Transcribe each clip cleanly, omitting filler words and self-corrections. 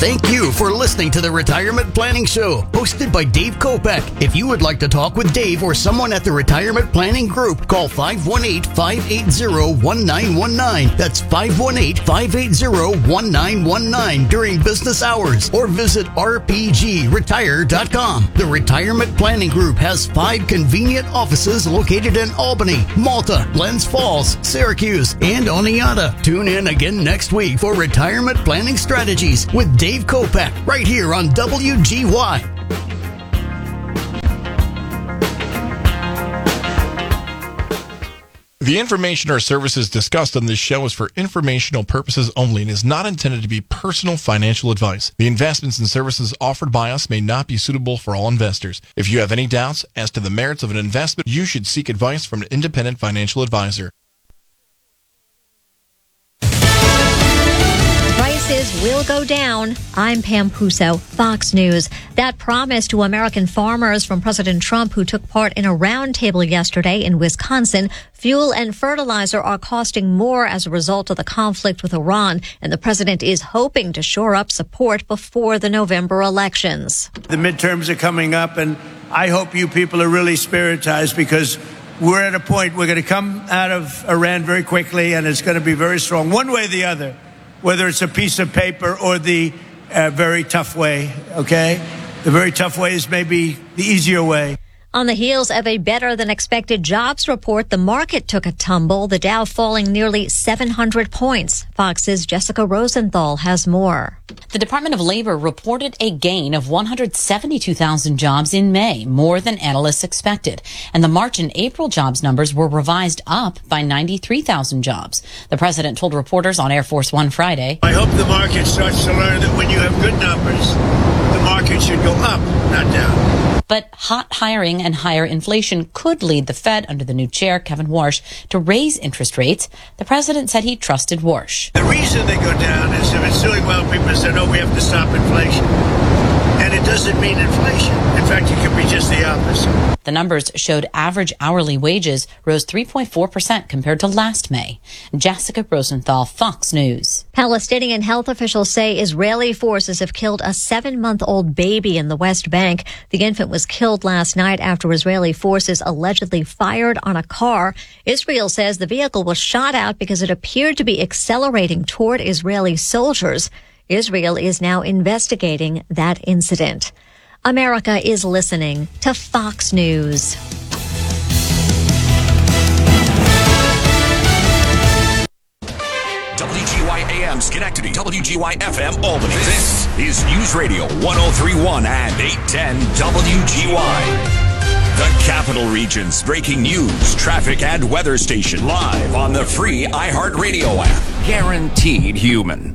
Thank you for listening to the Retirement Planning Show, hosted by Dave Kopech. If you would like to talk with Dave or someone at the Retirement Planning Group, call 518-580-1919. That's 518-580-1919 during business hours, or visit rpgretire.com. The Retirement Planning Group has 5 convenient offices located in Albany, Malta, Glens Falls, Syracuse, and Oneonta. Tune in again next week for Retirement Planning Strategies with Dave Kopech, right here on WGY. The information or services discussed on this show is for informational purposes only and is not intended to be personal financial advice. The investments and services offered by us may not be suitable for all investors. If you have any doubts as to the merits of an investment, you should seek advice from an independent financial advisor. Prices will go down. I'm Pam Puso, Fox News. That promise to American farmers from President Trump, who took part in a roundtable yesterday in Wisconsin. Fuel and fertilizer are costing more as a result of the conflict with Iran, and the president is hoping to shore up support before the November elections. The midterms are coming up, and I hope you people are really spiritized, because we're at a point we're going to come out of Iran very quickly, and it's going to be very strong, one way or the other. Whether it's a piece of paper or the very tough way, okay? The very tough way is maybe the easier way. On the heels of a better-than-expected jobs report, the market took a tumble, the Dow falling nearly 700 points. Fox's Jessica Rosenthal has more. The Department of Labor reported a gain of 172,000 jobs in May, more than analysts expected. And the March and April jobs numbers were revised up by 93,000 jobs. The president told reporters on Air Force One Friday, I hope the market starts to learn that when you have good numbers, the market should go up, not down. But hot hiring and higher inflation could lead the Fed, under the new chair, Kevin Warsh, to raise interest rates. The president said he trusted Warsh. The reason they go down is if it's doing well, people say, no, we have to stop inflation. And it doesn't mean inflation. In fact, it could be just the opposite. The numbers showed average hourly wages rose 3.4% compared to last May. Jessica Rosenthal, Fox News. Palestinian health officials say Israeli forces have killed a 7-month-old baby in the West Bank. The infant was killed last night after Israeli forces allegedly fired on a car. Israel says the vehicle was shot out because it appeared to be accelerating toward Israeli soldiers. Israel is now investigating that incident. America is listening to Fox News. WGY AM Schenectady, WGY FM Albany. This is News Radio 103.1 and 810 WGY. The Capital Region's breaking news, traffic, and weather station, live on the free iHeartRadio app. Guaranteed human.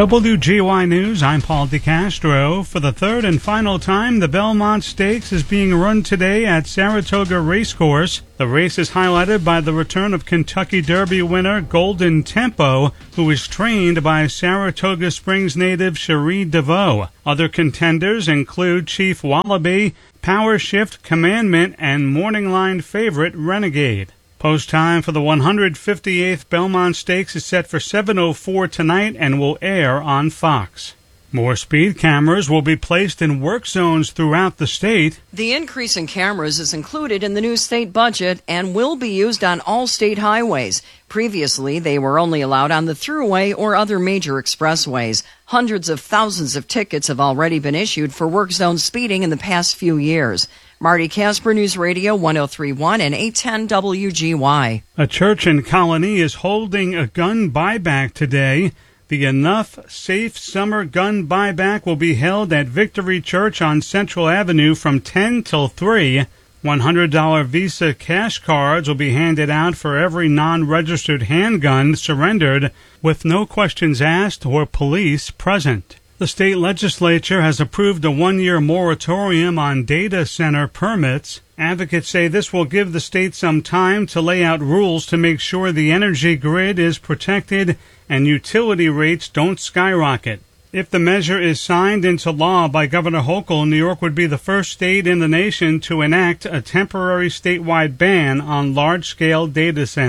WGY News, I'm Paul DeCastro. For the third and final time, the Belmont Stakes is being run today at Saratoga Racecourse. The race is highlighted by the return of Kentucky Derby winner Golden Tempo, who is trained by Saratoga Springs native Cherie DeVoe. Other contenders include Chief Wallaby, Power Shift Commandment, and Morning Line favorite Renegade. Post time for the 158th Belmont Stakes is set for 7:04 tonight and will air on Fox. More speed cameras will be placed in work zones throughout the state. The increase in cameras is included in the new state budget and will be used on all state highways. Previously, they were only allowed on the Thruway or other major expressways. Hundreds of thousands of tickets have already been issued for work zone speeding in the past few years. Marty Casper, News Radio 103.1 and 810 WGY. A church in Colony is holding a gun buyback today. The Enough Safe Summer Gun Buyback will be held at Victory Church on Central Avenue from 10 till 3. $100 Visa cash cards will be handed out for every non-registered handgun surrendered, with no questions asked or police present. The state legislature has approved a 1-year moratorium on data center permits. Advocates say this will give the state some time to lay out rules to make sure the energy grid is protected and utility rates don't skyrocket. If the measure is signed into law by Governor Hochul, New York would be the first state in the nation to enact a temporary statewide ban on large-scale data centers.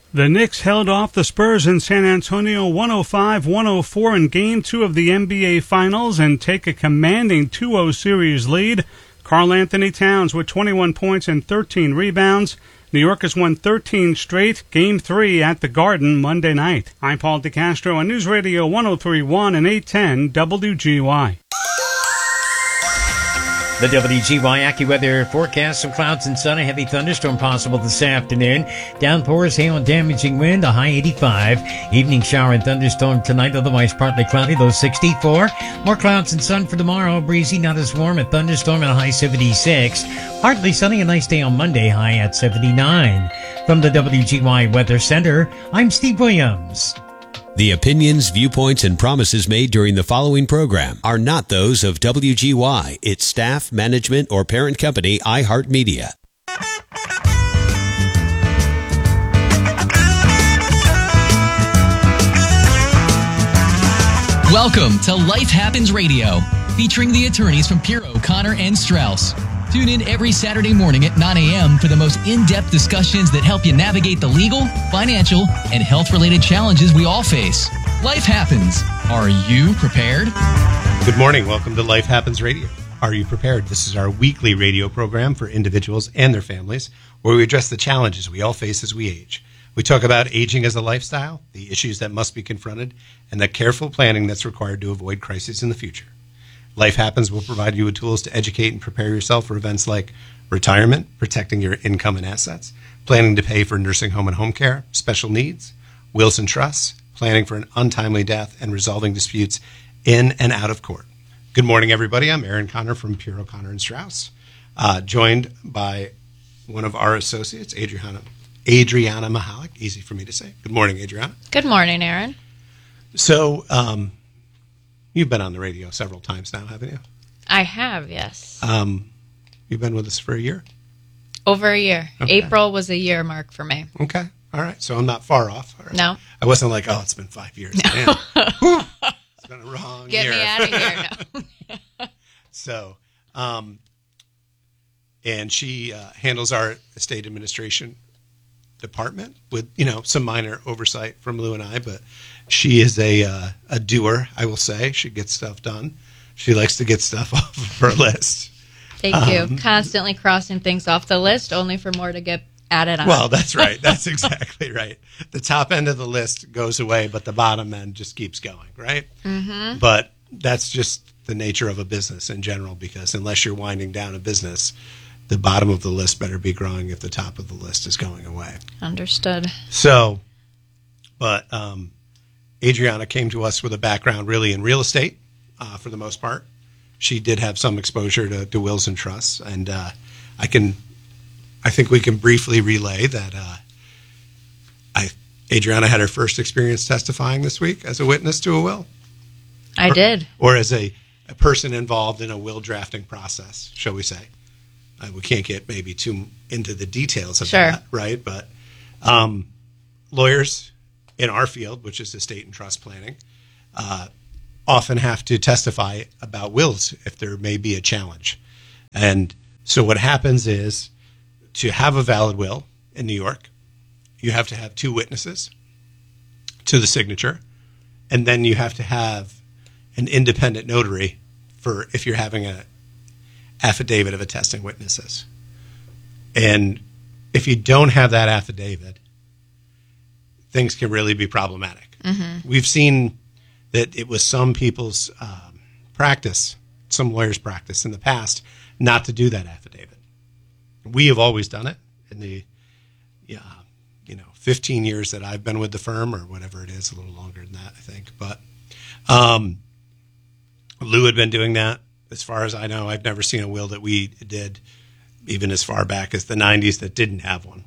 The Knicks held off the Spurs in San Antonio 105-104 in Game 2 of the NBA Finals and take a commanding 2-0 series lead. Karl Anthony Towns with 21 points and 13 rebounds. New York has won 13 straight. Game 3 at the Garden Monday night. I'm Paul DeCastro on News Radio 103.1 and 810 WGY. The WGY AccuWeather forecast: some clouds and sun, a heavy thunderstorm possible this afternoon. Downpours, hail, and damaging wind, a high 85. Evening shower and thunderstorm tonight, otherwise partly cloudy, low 64. More clouds and sun for tomorrow, breezy, not as warm, a thunderstorm and a high 76. Partly sunny, a nice day on Monday, high at 79. From the WGY Weather Center, I'm Steve Williams. The opinions, viewpoints, and promises made during the following program are not those of WGY, its staff, management, or parent company, iHeartMedia. Welcome to Life Happens Radio, featuring the attorneys from Pirro, Connor, and Strauss. Tune in every Saturday morning at 9 a.m. for the most in-depth discussions that help you navigate the legal, financial, and health-related challenges we all face. Life happens. Are you prepared? Good morning. Welcome to Life Happens Radio. Are you prepared? This is our weekly radio program for individuals and their families, where we address the challenges we all face as we age. We talk about aging as a lifestyle, the issues that must be confronted, and the careful planning that's required to avoid crises in the future. Life Happens will provide you with tools to educate and prepare yourself for events like retirement, protecting your income and assets, planning to pay for nursing home and home care, special needs, wills and trusts, planning for an untimely death, and resolving disputes in and out of court. Good morning, everybody. I'm Aaron Connor from Pirro, Connor & Strauss, joined by one of our associates, Adriana Mahalik. Easy for me to say. Good morning, Adriana. Good morning, Aaron. So, you've been on the radio several times now, haven't you? I have, yes. You've been with us for a year? Over a year. Okay. April was a year mark for me. Okay. All right. So I'm not far off. Right. No. I wasn't like, oh, it's been 5 years. No. It's been a wrong Get year. me out of here. No. So, and she handles our estate administration department with, some minor oversight from Lou and I, but she is a doer, I will say. She gets stuff done. She likes to get stuff off of her list. Thank you. Constantly crossing things off the list, only for more to get added on. Well, that's right. That's exactly right. The top end of the list goes away, but the bottom end just keeps going, right? Mm-hmm. But that's just the nature of a business in general, because unless you're winding down a business, the bottom of the list better be growing if the top of the list is going away. Understood. So, but Adriana came to us with a background really in real estate for the most part. She did have some exposure to wills and trusts, and I think we can briefly relay that Adriana had her first experience testifying this week as a witness to a will. I did. Or as a person involved in a will drafting process, shall we say. We can't get maybe too into the details of that, right? But lawyers in our field, which is estate and trust planning, often have to testify about wills if there may be a challenge. And so what happens is, to have a valid will in New York, you have to have two witnesses to the signature, and then you have to have an independent notary for if you're having a affidavit of attesting witnesses. And if you don't have that affidavit, things can really be problematic. Mm-hmm. We've seen that it was some people's practice, some lawyers' practice in the past, not to do that affidavit. We have always done it in the 15 years that I've been with the firm, or whatever it is, a little longer than that, I think. But Lou had been doing that. As far as I know, I've never seen a will that we did, even as far back as the 90s, that didn't have one.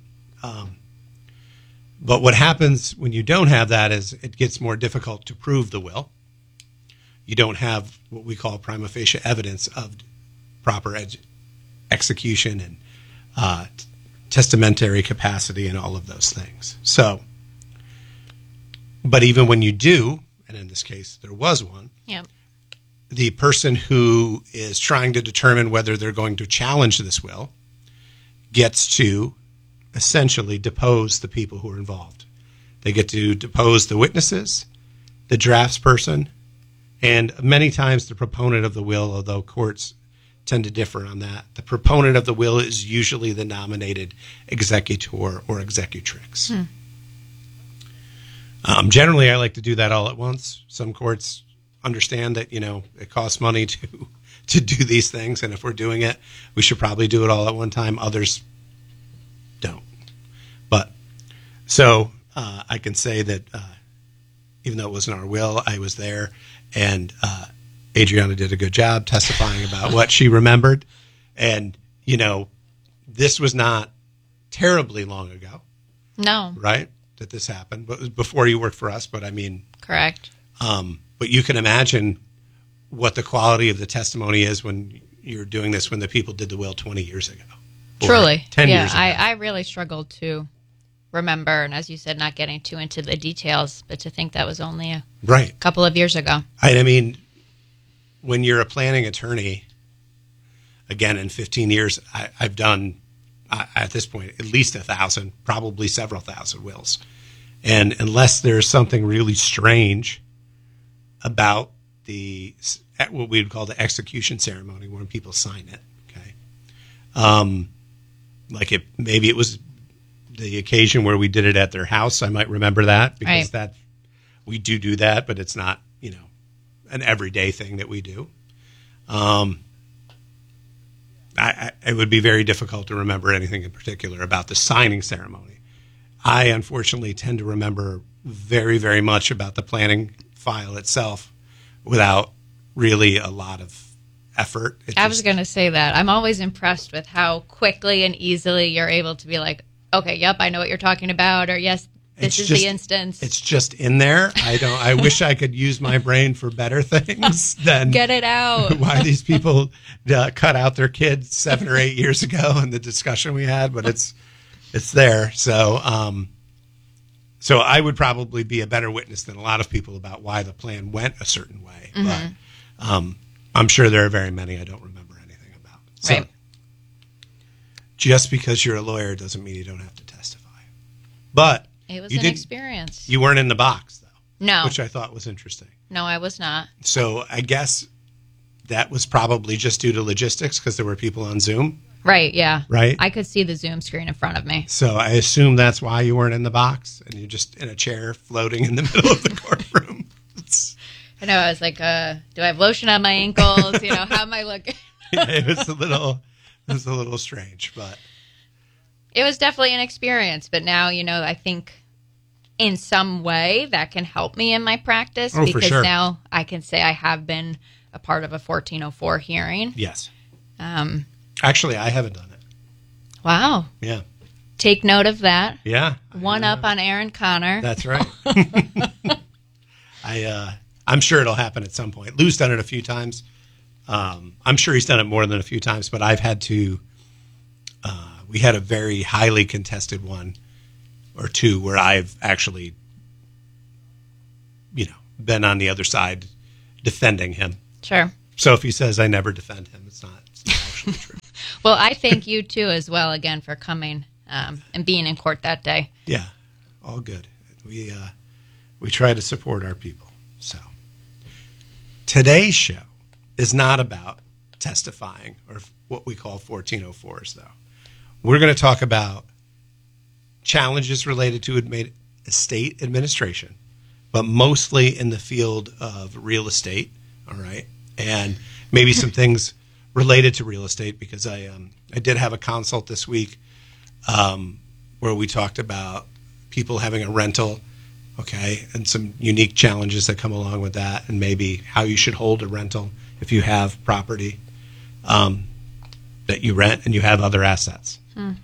But what happens when you don't have that is it gets more difficult to prove the will. You don't have what we call prima facie evidence of proper execution and testamentary capacity and all of those things. So, but even when you do, and in this case there was one, yep, the person who is trying to determine whether they're going to challenge this will gets to essentially depose the people who are involved. They get to depose the witnesses, the draftsperson, and many times the proponent of the will, although courts tend to differ on that. The proponent of the will is usually the nominated executor or executrix. Generally, I like to do that all at once. Some courts understand that, it costs money to do these things, and if we're doing it, we should probably do it all at one time. Others don't. But so I can say that even though it wasn't our will, I was there, and Adriana did a good job testifying about what she remembered. And, this was not terribly long ago. No. Right? That this happened. But it was before you worked for us, but I mean. Correct. But you can imagine what the quality of the testimony is when you're doing this when the people did the will 20 years ago. Truly. 10 years ago. I really struggled to remember, and as you said, not getting too into the details, but to think that was only a couple of years ago. I mean, when you're a planning attorney, again, in 15 years, I've done, at this point, at least 1,000, probably several thousand wills. And unless there's something really strange about what we would call the execution ceremony when people sign it, okay? Maybe it was the occasion where we did it at their house. I might remember that because we do that, but it's not, an everyday thing that we do. It would be very difficult to remember anything in particular about the signing ceremony. I, unfortunately, tend to remember very, very much about the planning file itself without really a lot of effort. I was going to say that. I'm always impressed with how quickly and easily you're able to be like, okay, yep, I know what you're talking about, or yes, this is the instance. It's just in there. I wish I could use my brain for better things than get it out. Why these people cut out their kids 7 or 8 years ago in the discussion we had, but it's there. So I would probably be a better witness than a lot of people about why the plan went a certain way. Mm-hmm. But I'm sure there are very many I don't remember anything about. So, right. Just because you're a lawyer doesn't mean you don't have to testify. But it was an experience. You weren't in the box, though. No. Which I thought was interesting. No, I was not. So I guess that was probably just due to logistics because there were people on Zoom. Right, yeah. Right? I could see the Zoom screen in front of me. So I assume that's why you weren't in the box and you're just in a chair floating in the middle of the courtroom. I know. I was like, do I have lotion on my ankles? How am I looking? Yeah, it was a little strange, but it was definitely an experience. But now, I think in some way that can help me in my practice because now I can say I have been a part of a 1404 hearing. Yes. Actually, I haven't done it. Wow. Yeah. Take note of that. Yeah. One up on Aaron Connor. That's right. I'm sure it'll happen at some point. Lou's done it a few times. I'm sure he's done it more than a few times, but I've had to. We had a very highly contested one or two where I've actually, been on the other side defending him. Sure. So if he says I never defend him, it's not actually true. Well, I thank you too as well again for coming and being in court that day. Yeah, all good. We try to support our people. So today's show is not about testifying or what we call 1404s, though. We're going to talk about challenges related to estate administration, but mostly in the field of real estate, all right? And maybe some things related to real estate because I did have a consult this week where we talked about people having a rental, okay, and some unique challenges that come along with that and maybe how you should hold a rental if you have property that you rent and you have other assets.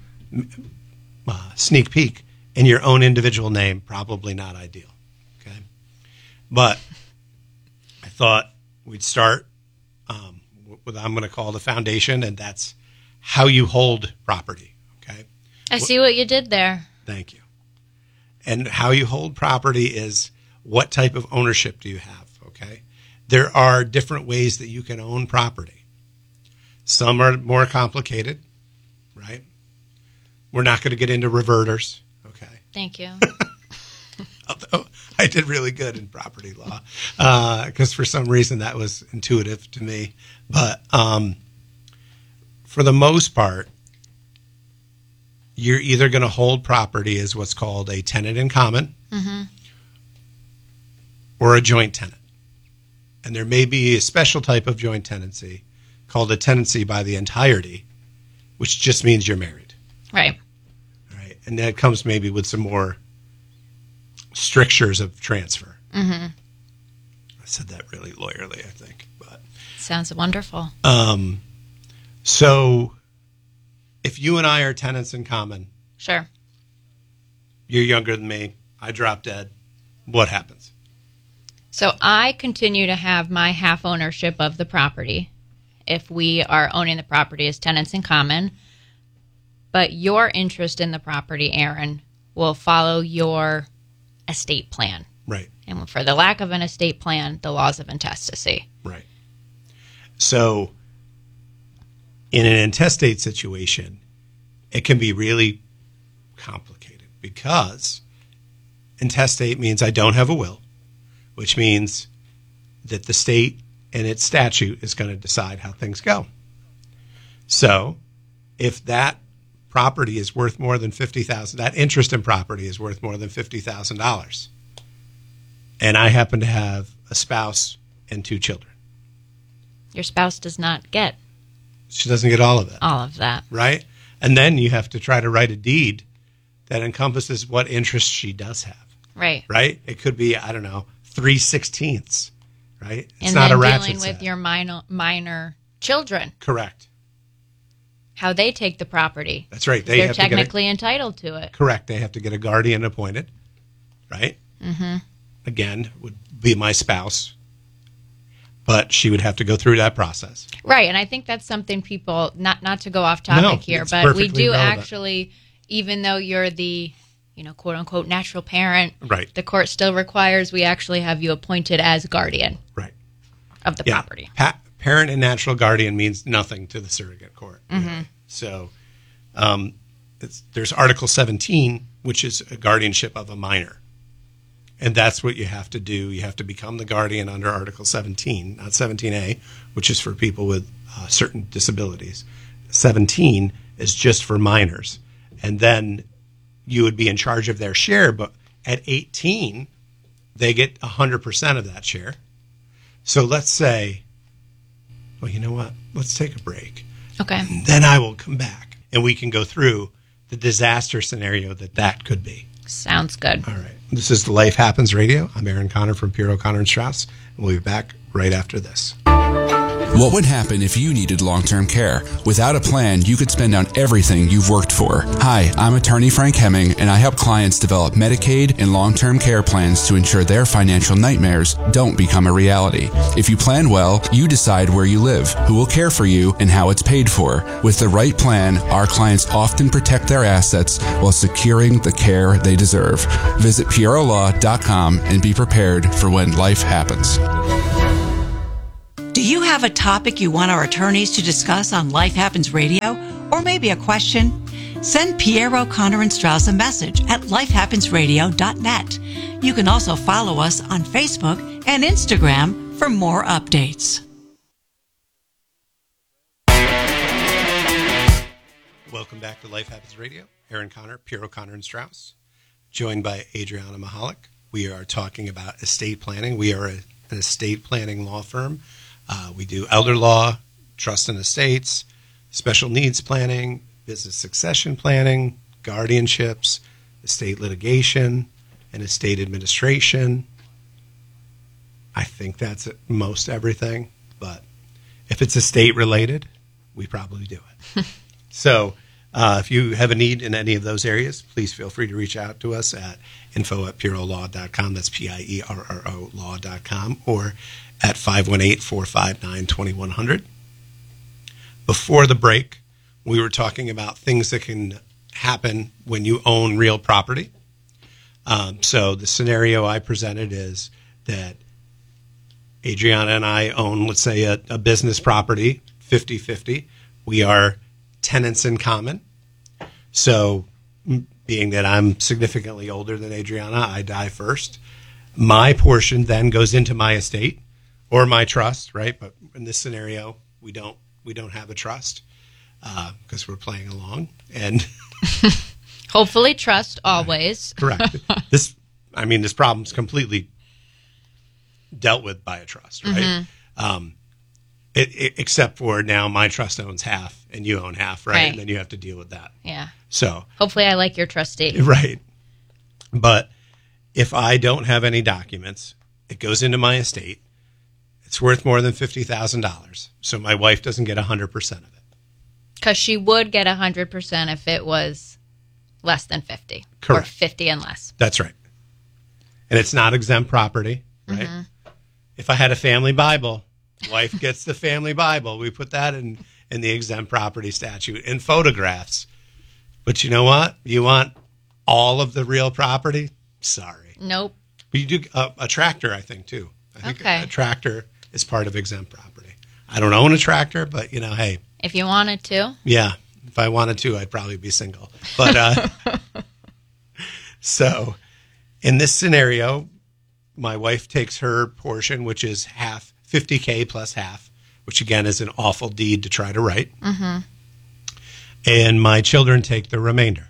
Sneak peek, in your own individual name, probably not ideal, okay? But I thought we'd start with I'm going to call the foundation, and that's how you hold property, okay? I see what you did there. Thank you. And how you hold property is what type of ownership do you have, okay? There are different ways that you can own property. Some are more complicated, right? We're not going to get into reverters, okay? Thank you. although I did really good in property law because for some reason that was intuitive to me. But for the most part, you're either going to hold property as what's called a tenant in common or a joint tenant. And there may be a special type of joint tenancy called a tenancy by the entirety, which just means you're married. Right. Right. And that comes maybe with some more strictures of transfer. I said that really lawyerly, I think. But sounds wonderful. So if you and I are tenants in common. Sure. You're younger than me. I drop dead. What happens? So I continue to have my half ownership of the property if we are owning the property as tenants in common. But your interest in the property, Aaron, will follow your estate plan. Right. And for the lack of an estate plan, the laws of intestacy. Right. So in an intestate situation, it can be really complicated because intestate means I don't have a will, which means that the state and its statute is going to decide how things go. So if that property is worth more than $50,000, that interest in property is worth more than $50,000, and I happen to have a spouse and 2 children. Your spouse does not get. She doesn't get all of it. All of that. Right? And then you have to try to write a deed that encompasses what interest she does have. Right. Right? It could be, 3/16, right? It's and not then a ratchet dealing with set. your minor children. Correct. How they take the property. That's right. They're technically entitled to it. Correct. They have to get a guardian appointed, right? Again, would be my spouse, but she would have to go through that process. Right, and I think that's something people, not to go off topic here, but we do relevant. Actually, even though you're the, quote unquote natural parent, right, the court still requires we actually have you appointed as guardian, right, of the property. Parent and natural guardian means nothing to the surrogate court. Really. So there's Article 17, which is a guardianship of a minor. And that's what you have to do. You have to become the guardian under Article 17, not 17A, which is for people with certain disabilities. 17 is just for minors. And then you would be in charge of their share, but at 18, they get 100% of that share. So let's say, well, you know what? Let's take a break. Okay. And then I will come back, and we can go through the disaster scenario that could be. Sounds good. All right. This is the Life Happens Radio. I'm Aaron Connor from Pierro, Connor & Strauss, and we'll be back right after this. What would happen if you needed long-term care? Without a plan, you could spend on everything you've worked for. Hi, I'm attorney Frank Hemming, and I help clients develop Medicaid and long-term care plans to ensure their financial nightmares don't become a reality. If you plan well, you decide where you live, who will care for you, and how it's paid for. With the right plan, our clients often protect their assets while securing the care they deserve. Visit PierroLaw.com and be prepared for when life happens. Do you have a topic you want our attorneys to discuss on Life Happens Radio? Or maybe a question? Send Pierro, Connor & Strauss a message at lifehappensradio.net. You can also follow us on Facebook and Instagram for more updates. Welcome back to Life Happens Radio. Aaron Connor, Pierro, Connor & Strauss, joined by Adriana Mahalik. We are talking about estate planning. We are an estate planning law firm. We do elder law, trust and estates, special needs planning, business succession planning, guardianships, estate litigation, and estate administration. I think that's most everything, but if it's estate related, we probably do it. So if you have a need in any of those areas, please feel free to reach out to us at info@pierrolaw.com. That's PIERRO law.com, or at 518-459-2100. Before the break, we were talking about things that can happen when you own real property. So the scenario I presented is that Adriana and I own, let's say, a business property, 50-50. We are tenants in common. So being that I'm significantly older than Adriana, I die first. My portion then goes into my estate or my trust, right? But in this scenario, we don't have a trust because we're playing along. And hopefully trust always. Correct. This problem's completely dealt with by a trust, right? Mm-hmm. Except for now my trust owns half and you own half, right? And then you have to deal with that. Yeah. So hopefully I like your trustee. Right. But if I don't have any documents, it goes into my estate. It's worth more than $50,000. So my wife doesn't get 100% of it. Because she would get 100% if it was less than 50. Correct. Or 50 and less. That's right. And it's not exempt property, right? Mm-hmm. If I had a family Bible, wife gets the family Bible. We put that in the exempt property statute and photographs. But you know what? You want all of the real property? Sorry. Nope. But you do a tractor, I think, too. I think a tractor is part of exempt property. I don't own a tractor, but, hey. If you wanted to. Yeah. If I wanted to, I'd probably be single. But so in this scenario, my wife takes her portion, which is half, $50K plus half, which again is an awful deed to try to write. Mm-hmm. And my children take the remainder.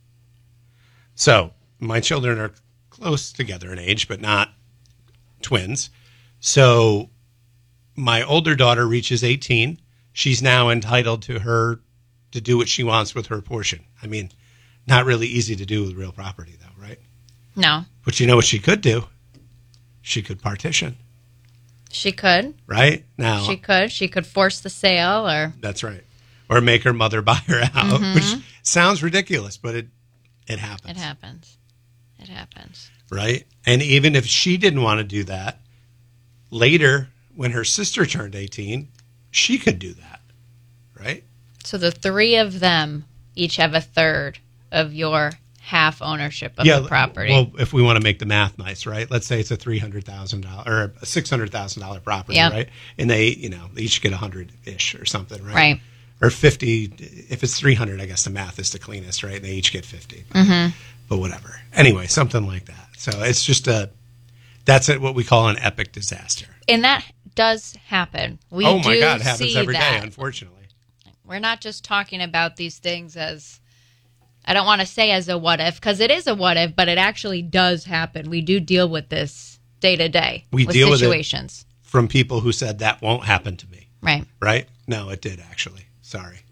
So my children are close together in age, but not twins. So my older daughter reaches 18. She's now entitled to do what she wants with her portion. I mean, not really easy to do with real property, though, right? No. But you know what she could do? She could partition. She could. Right? Now. She could force the sale or. That's right. Or make her mother buy her out, which sounds ridiculous, but it happens. It happens. Right? And even if she didn't want to do that, later, when her sister turned 18, she could do that. Right? So the three of them each have a third of your half ownership of the property. Well, if we want to make the math nice, right? Let's say it's a $300,000 or a $600,000 property, right? And they, they each get 100-ish or something, right? Right. Or 50. If it's 300, I guess the math is the cleanest, right? And they each get 50. But whatever. Anyway, something like that. So it's just that's what we call an epic disaster. And that does happen. Oh my God, it happens every day, unfortunately. We're not just talking about these things as, I don't want to say as a what if, because it is a what if, but it actually does happen. We do deal with this day to day with deal situations. With it from people who said that won't happen to me. Right. Right? No, it did actually. Sorry.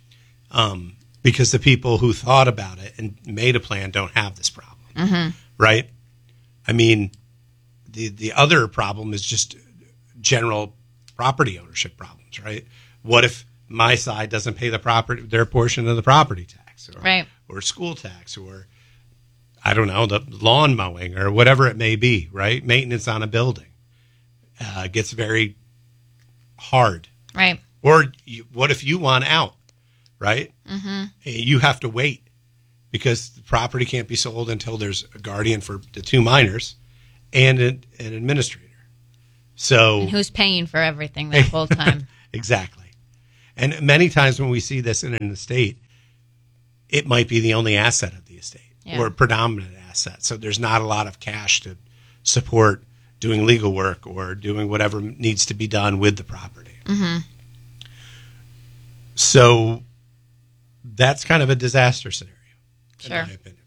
Because the people who thought about it and made a plan don't have this problem. Mm-hmm. Right? I mean, the other problem is just general property ownership problems, right? What if my side doesn't pay their portion of the property tax, or school tax, or I don't know, the lawn mowing or whatever it may be, right? Maintenance on a building gets very hard, right? Or what if you want out, right? Mm-hmm. You have to wait because the property can't be sold until there's a guardian for the two minors and an administrator. So, and who's paying for everything that whole time? Exactly. And many times when we see this in an estate, it might be the only asset of the estate or predominant asset. So there's not a lot of cash to support doing legal work or doing whatever needs to be done with the property. Mm-hmm. So that's kind of a disaster scenario, in my opinion.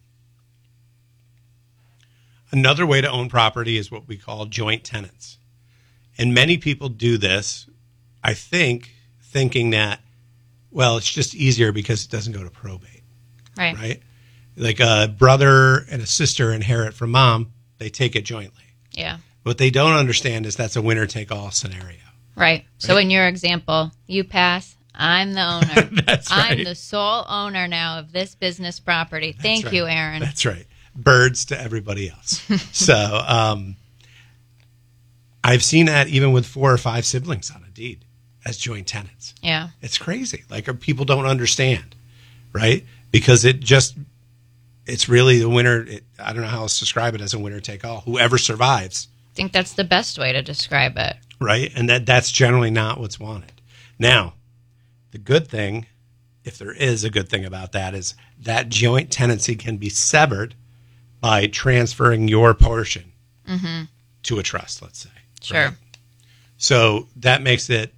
Another way to own property is what we call joint tenants. And many people do this, I think, thinking that, well, it's just easier because it doesn't go to probate. Right? Like a brother and a sister inherit from mom, they take it jointly. Yeah. What they don't understand is that's a winner-take-all scenario. Right. So in your example, you pass, I'm the owner. That's right. I'm the sole owner now of this business property. Thank you, Aaron. That's right. Birds to everybody else. So I've seen that even with 4 or 5 siblings on a deed as joint tenants. Yeah. It's crazy. Like people don't understand, right? Because it's really the winner. I don't know how else to describe it as a winner take all. Whoever survives. I think that's the best way to describe it. Right? And that's generally not what's wanted. Now, the good thing if there is a good thing about that, is that joint tenancy can be severed by transferring your portion to a trust, let's say. Sure. Right? So that makes it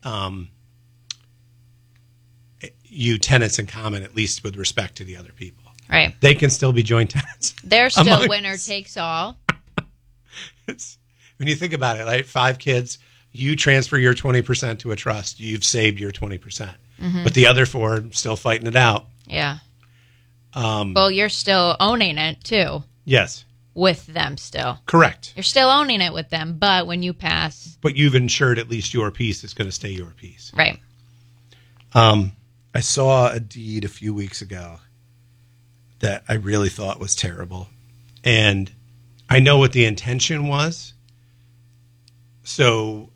you tenants in common, at least with respect to the other people. Right. They can still be joint tenants. They're still winner takes all. When you think about it, right? 5 kids, you transfer your 20% to a trust, you've saved your 20%. But the other 4 are still fighting it out. Yeah. Well, you're still owning it too. Yes. With them still. Correct. You're still owning it with them, but when you pass. But you've ensured at least your piece is going to stay your piece. Right. I saw a deed a few weeks ago that I really thought was terrible. And I know what the intention was. So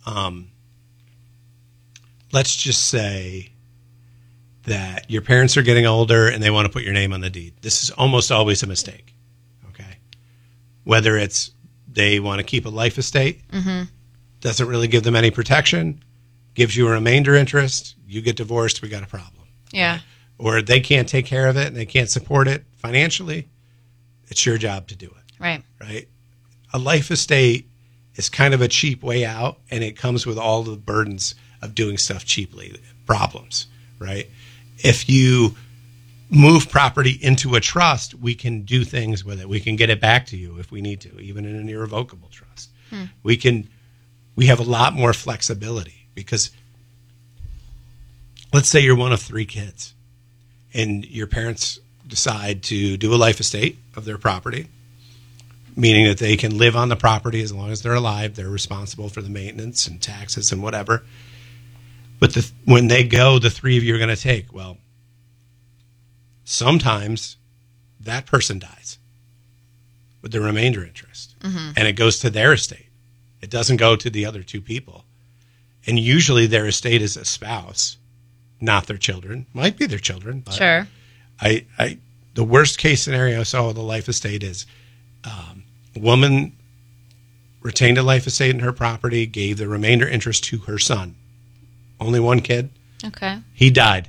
let's just say that your parents are getting older and they want to put your name on the deed. This is almost always a mistake. Okay. Whether it's they want to keep a life estate, doesn't really give them any protection, gives you a remainder interest, you get divorced, we got a problem. Yeah. Right? Or they can't take care of it and they can't support it financially, it's your job to do it. Right. Right. A life estate is kind of a cheap way out, and it comes with all the burdens of doing stuff cheaply, problems, right? If you move property into a trust, we can do things with it. We can get it back to you if we need to, even in an irrevocable trust. We have a lot more flexibility because let's say you're one of 3 kids and your parents decide to do a life estate of their property, meaning that they can live on the property as long as they're alive. They're responsible for the maintenance and taxes and whatever. But when they go, the 3 of you are going to take, well, sometimes that person dies with the remainder interest, and it goes to their estate. It doesn't go to the other 2 people. And usually their estate is a spouse, not their children. Might be their children. But sure. The worst case scenario I saw with the life estate is a woman retained a life estate in her property, gave the remainder interest to her son. Only 1 kid. Okay. He died.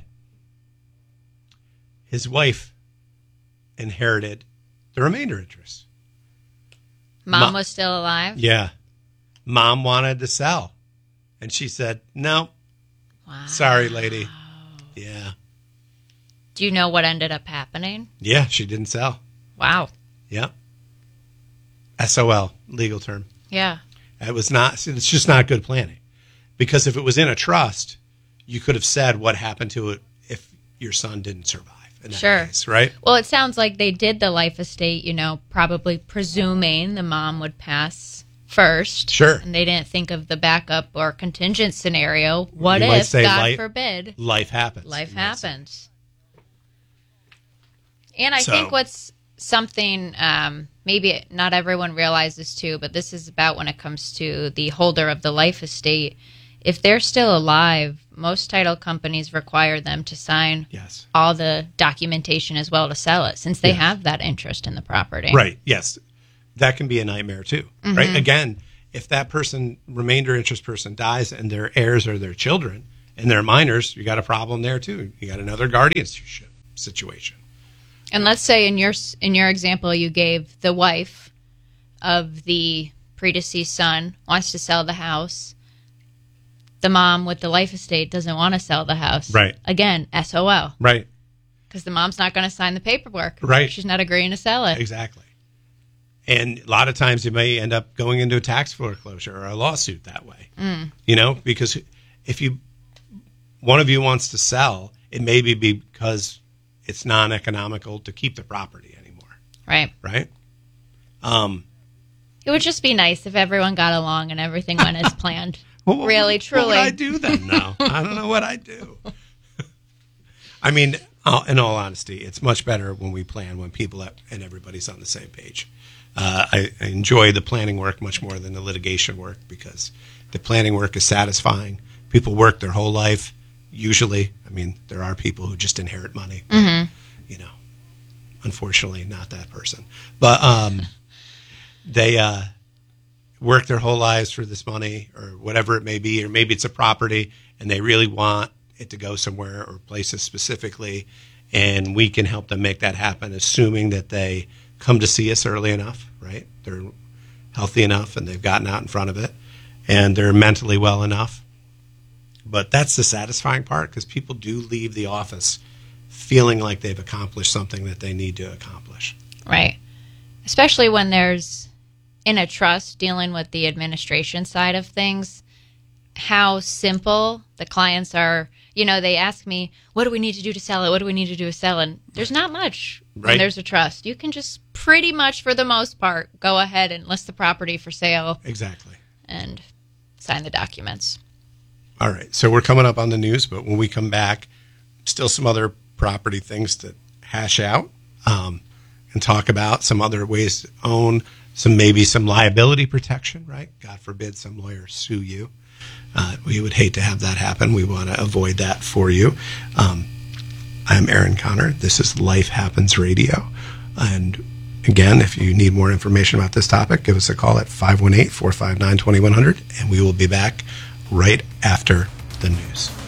His wife inherited the remainder interest. Mom was still alive? Yeah. Mom wanted to sell. And she said, no. Wow. Sorry, lady. Yeah. Do you know what ended up happening? Yeah, she didn't sell. Wow. Yep. SOL, legal term. Yeah. It's just not good planning. Because if it was in a trust, you could have said what happened to it if your son didn't survive. In that case, right? Well, it sounds like they did the life estate, probably presuming the mom would pass first. Sure. And they didn't think of the backup or contingent scenario. What if, God forbid, life happens? Life happens. And I think what's something maybe not everyone realizes too, but this is about when it comes to the holder of the life estate. If they're still alive, most title companies require them to sign all the documentation as well to sell it, since they have that interest in the property. Right, yes. That can be a nightmare too, right? Again, if that remainder interest person dies and their heirs are their children and they're minors, you got a problem there too. You got another guardianship situation. And let's say in your example you gave, the wife of the predeceased son wants to sell the house. The mom with the life estate doesn't want to sell the house. Right. Again, SOL. Right. Because the mom's not going to sign the paperwork. Right. She's not agreeing to sell it. Exactly. And a lot of times you may end up going into a tax foreclosure or a lawsuit that way. Because if one of you wants to sell, it may be because it's non-economical to keep the property anymore. Right. Right? It would just be nice if everyone got along and everything went as planned. Really, truly. What would I do then? No, I don't know what I do. I mean, in all honesty, it's much better when we plan, when people and everybody's on the same page. I enjoy the planning work much more than the litigation work because the planning work is satisfying. People work their whole life, usually. I mean, there are people who just inherit money. Unfortunately, not that person. But they work their whole lives for this money or whatever it may be, or maybe it's a property and they really want it to go somewhere or places specifically, and we can help them make that happen, assuming that they come to see us early enough, right? They're healthy enough and they've gotten out in front of it, and they're mentally well enough. But that's the satisfying part, because people do leave the office feeling like they've accomplished something that they need to accomplish. Right. Especially when there's, in a trust, dealing with the administration side of things, how simple the clients are. You know, they ask me, what do we need to do to sell it? What do we need to do to sell it? And there's not much when there's a trust. You can just pretty much, for the most part, go ahead and list the property for sale. Exactly. And sign the documents. All right. So we're coming up on the news, but when we come back, still some other property things to hash out and talk about, some other ways to own, maybe some liability protection, right? God forbid some lawyer sue you. We would hate to have that happen. We want to avoid that for you. I'm Aaron Connor. This is Life Happens Radio. And again, if you need more information about this topic, give us a call at 518-459-2100, and we will be back right after the news.